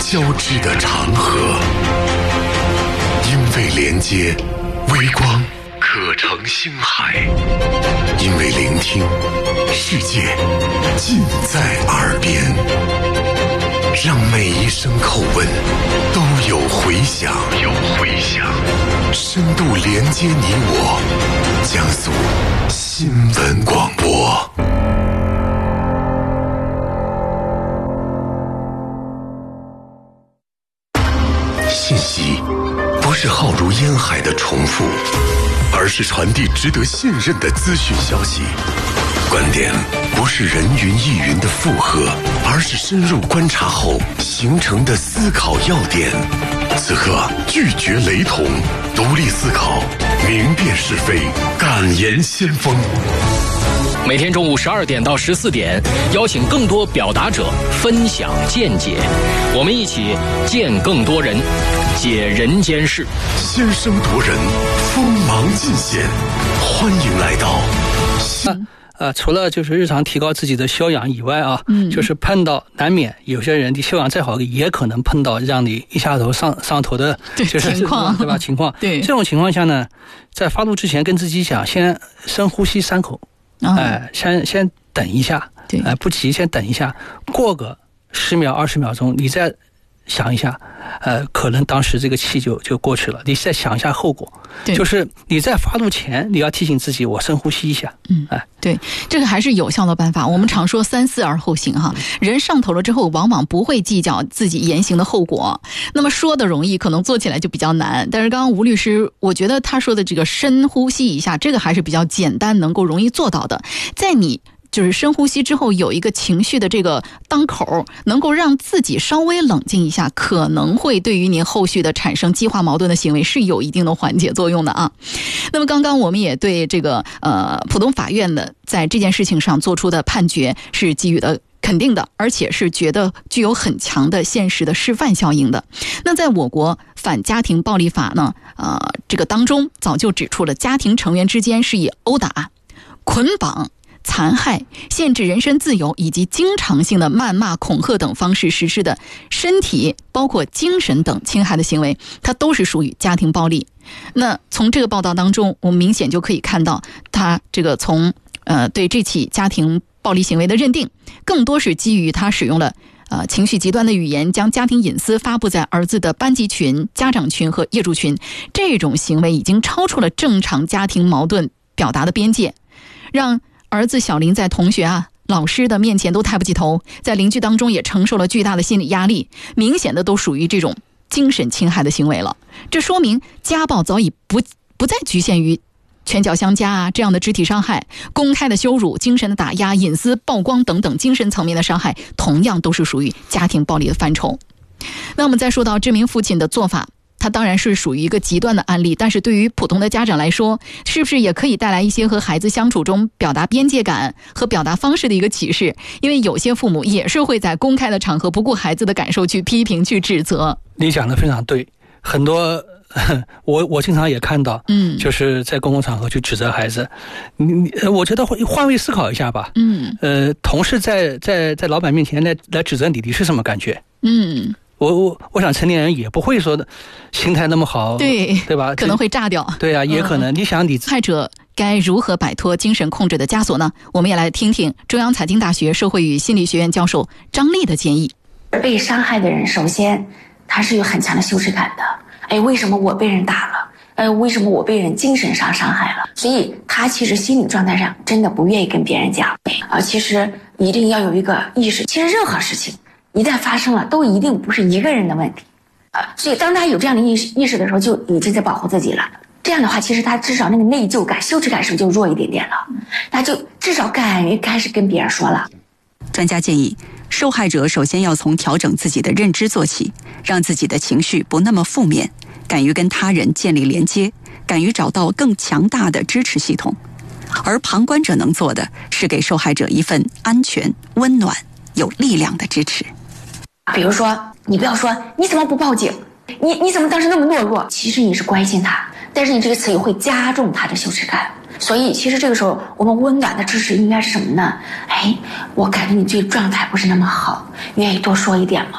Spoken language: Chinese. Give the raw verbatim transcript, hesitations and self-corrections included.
交织的长河，因为连接，微光可成星海；因为聆听，世界尽在耳边。让每一声口吻都有回响，有回响，深度连接你我，江苏新闻广播。信息不是浩如烟海的重复，而是传递值得信任的资讯消息。观点不是人云亦云的附和，而是深入观察后形成的思考要点。此刻拒绝雷同，独立思考，明辨是非，敢言先锋。 每天中午十二点到十四点，邀请更多表达者分享见解，我们一起见更多人，解人间事， 先声夺人，锋芒尽显。欢迎来到新呃，除了就是日常提高自己的修养以外啊，嗯，就是碰到难免有些人的修养再好，也可能碰到让你一下头上上头的就是情况， 对吧？情况， 对这种情况下呢，在发怒之前跟自己讲，先深呼吸三口，哎、哦呃，先先等一下， 对， 哎、呃，不急，先等一下，过个十秒二十秒钟，你再想一下，呃，可能当时这个气就就过去了。你再想一下后果，就是你在发怒前，你要提醒自己，我深呼吸一下。 嗯，哎，对，这个还是有效的办法。我们常说三思而后行哈，人上头了之后，往往不会计较自己言行的后果。那么说的容易，可能做起来就比较难。但是刚刚吴律师，我觉得他说的这个深呼吸一下，这个还是比较简单，能够容易做到的。在你就是深呼吸之后有一个情绪的这个当口，能够让自己稍微冷静一下，可能会对于您后续的产生激化矛盾的行为是有一定的缓解作用的啊。那么刚刚我们也对这个呃浦东法院的在这件事情上做出的判决是给予的肯定的，而且是觉得具有很强的现实的示范效应的。那在我国反家庭暴力法呢，呃，这个当中早就指出了，家庭成员之间是以殴打、捆绑、残害、限制人身自由以及经常性的谩骂、恐吓等方式实施的身体包括精神等侵害的行为，它都是属于家庭暴力。那从这个报道当中，我们明显就可以看到，他这个从呃对这起家庭暴力行为的认定，更多是基于他使用了呃情绪极端的语言，将家庭隐私发布在儿子的班级群、家长群和业主群，这种行为已经超出了正常家庭矛盾表达的边界，让儿子小林在同学啊、老师的面前都抬不起头，在邻居当中也承受了巨大的心理压力，明显的都属于这种精神侵害的行为了。这说明家暴早已不不再局限于拳脚相加啊这样的肢体伤害，公开的羞辱、精神的打压、隐私曝光等等精神层面的伤害，同样都是属于家庭暴力的范畴。那我们再说到这名父亲的做法，他当然是属于一个极端的案例，但是对于普通的家长来说，是不是也可以带来一些和孩子相处中表达边界感和表达方式的一个启示？因为有些父母也是会在公开的场合不顾孩子的感受去批评、去指责。 你讲的非常对，很多我我经常也看到，嗯，就是在公共场合去指责孩子，你我觉得换位思考一下吧，嗯，呃，同事在在在老板面前来来指责你，你是什么感觉？嗯。我我我想成年人也不会说的心态那么好， 对对吧？ 可能会炸掉。 对啊，也可能。嗯、你想你， 害者该如何摆脱精神控制的枷锁呢？我们也来听听中央财经大学社会与心理学院教授张丽的建议。 被伤害的人，首先他是有很强的羞耻感的。哎，为什么我被人打了？呃，为什么我被人精神上伤害了？所以他其实心理状态上真的不愿意跟别人讲。啊，其实一定要有一个意识，其实任何事情一旦发生了，都一定不是一个人的问题，啊，所以当他有这样的意识意识的时候，就已经在保护自己了。这样的话，其实他至少那个内疚感、羞耻感是不是就弱一点点了？他就至少敢于开始跟别人说了。 专家建议，受害者首先要从调整自己的认知做起，让自己的情绪不那么负面，敢于跟他人建立连接，敢于找到更强大的支持系统。而旁观者能做的是给受害者一份安全、温暖、有力量的支持。 比如说，你不要说你怎么不报警，你你怎么当时那么懦弱，其实你是关心他，但是你这个词语会加重他的羞耻感。所以其实这个时候我们温暖的支持应该是什么呢？哎，我感觉你这个状态不是那么好，愿意多说一点吗？